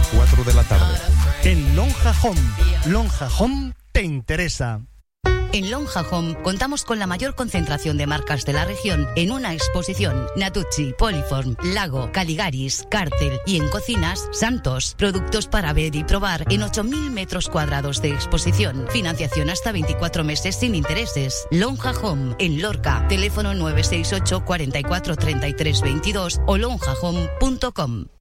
4 de la tarde. En Lonja Home. Lonja Home te interesa. En Lonja Home contamos con la mayor concentración de marcas de la región en una exposición. Natucci, Poliform, Lago, Caligaris, Cártel y en cocinas, Santos. Productos para ver y probar en 8.000 metros cuadrados de exposición. Financiación hasta 24 meses sin intereses. Lonja Home en Lorca. Teléfono 968 44 33 22 o lonjahome.com.